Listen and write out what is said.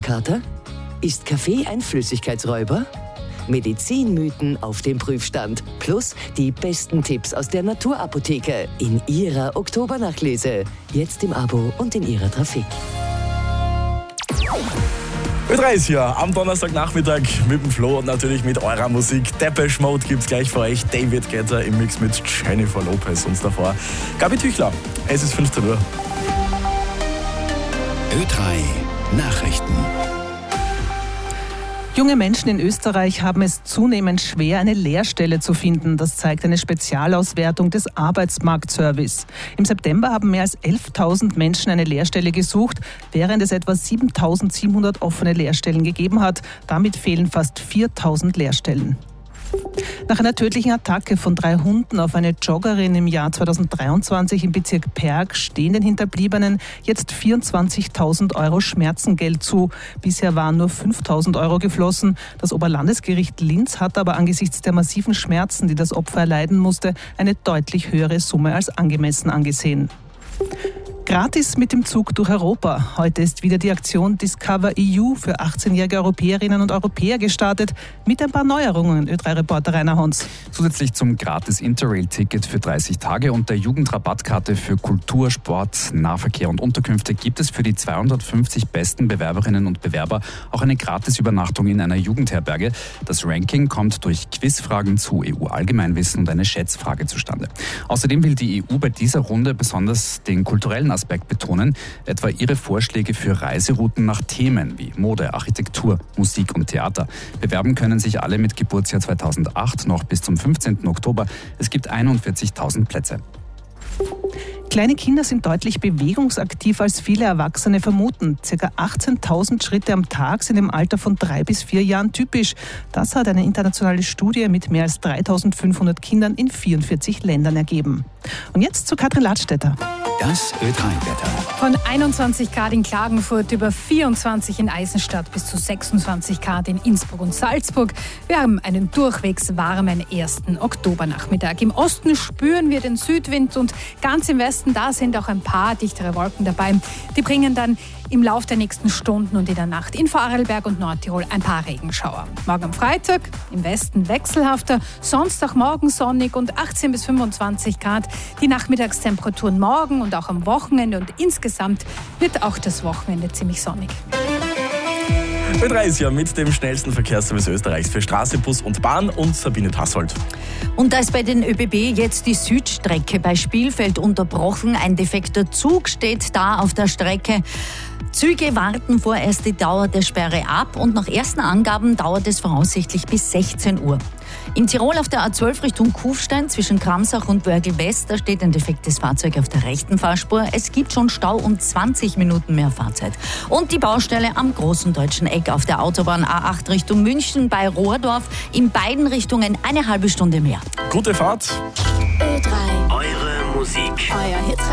Muskelkater? Ist Kaffee ein Flüssigkeitsräuber? Medizinmythen auf dem Prüfstand. Plus die besten Tipps aus der Naturapotheke in Ihrer Oktobernachtlese. Jetzt im Abo und in Ihrer Trafik. Ö3 ist hier am Donnerstagnachmittag mit dem Flo und natürlich mit eurer Musik. Depeche Mode gibt's gleich für euch. David Guetta im Mix mit Jennifer Lopez und davor Gabi Tüchler. Es ist 15 Uhr. Ö3 Nachrichten. Junge Menschen in Österreich haben es zunehmend schwer, eine Lehrstelle zu finden. Das zeigt eine Spezialauswertung des Arbeitsmarktservice. Im September haben mehr als 11.000 Menschen eine Lehrstelle gesucht, während es etwa 7.700 offene Lehrstellen gegeben hat. Damit fehlen fast 4.000 Lehrstellen. Nach einer tödlichen Attacke von 3 Hunden auf eine Joggerin im Jahr 2023 im Bezirk Perg stehen den Hinterbliebenen jetzt 24.000 Euro Schmerzengeld zu. Bisher waren nur 5.000 Euro geflossen. Das Oberlandesgericht Linz hat aber angesichts der massiven Schmerzen, die das Opfer erleiden musste, eine deutlich höhere Summe als angemessen angesehen. Gratis mit dem Zug durch Europa. Heute ist wieder die Aktion Discover EU für 18-jährige Europäerinnen und Europäer gestartet, mit ein paar Neuerungen, Ö3-Reporter Rainer Hons. Zusätzlich zum gratis Interrail-Ticket für 30 Tage und der Jugendrabattkarte für Kultur, Sport, Nahverkehr und Unterkünfte gibt es für die 250 besten Bewerberinnen und Bewerber auch eine Gratisübernachtung in einer Jugendherberge. Das Ranking kommt durch Quizfragen zu EU-Allgemeinwissen und eine Schätzfrage zustande. Außerdem will die EU bei dieser Runde besonders den kulturellen Aspekt betonen, etwa ihre Vorschläge für Reiserouten nach Themen wie Mode, Architektur, Musik und Theater. Bewerben können sich alle mit Geburtsjahr 2008 noch bis zum 15. Oktober. Es gibt 41.000 Plätze. Kleine Kinder sind deutlich bewegungsaktiver als viele Erwachsene vermuten. Ca. 18.000 Schritte am Tag sind im Alter von 3 bis 4 Jahren typisch. Das hat eine internationale Studie mit mehr als 3.500 Kindern in 44 Ländern ergeben. Und jetzt zu Katrin Ladstätter. Das Ö3-Wetter. Von 21 Grad in Klagenfurt über 24 in Eisenstadt bis zu 26 Grad in Innsbruck und Salzburg. Wir haben einen durchwegs warmen 1. Oktobernachmittag. Im Osten spüren wir den Südwind und ganz im Westen, da sind auch ein paar dichtere Wolken dabei. Die bringen dann im Laufe der nächsten Stunden und in der Nacht in Vorarlberg und Nordtirol ein paar Regenschauer. Morgen am Freitag im Westen wechselhafter, sonst auch morgen sonnig und 18 bis 25 Grad. Die Nachmittagstemperaturen morgen und auch am Wochenende und insgesamt wird auch das Wochenende ziemlich sonnig. Ö3 ist ja mit dem schnellsten Verkehrsservice Österreichs für Straße, Bus und Bahn und Sabine Tassold. Und da ist bei den ÖBB jetzt die Südstrecke bei Spielfeld unterbrochen. Ein defekter Zug steht da auf der Strecke. Züge warten vorerst die Dauer der Sperre ab und nach ersten Angaben dauert es voraussichtlich bis 16 Uhr. In Tirol auf der A12 Richtung Kufstein zwischen Kramsach und Wörgl West, da steht ein defektes Fahrzeug auf der rechten Fahrspur. Es gibt schon Stau und 20 Minuten mehr Fahrzeit. Und die Baustelle am Großen Deutschen Eck auf der Autobahn A8 Richtung München bei Rohrdorf. In beiden Richtungen eine halbe Stunde mehr. Gute Fahrt. Ö3. Eure Musik. Euer Hit